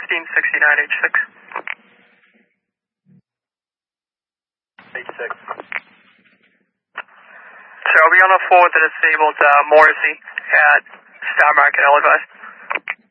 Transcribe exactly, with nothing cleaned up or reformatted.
fifteen sixty-nine H six. H six. So I'll be on the floor with the disabled uh, Morrissey at Star Market, I'll advise.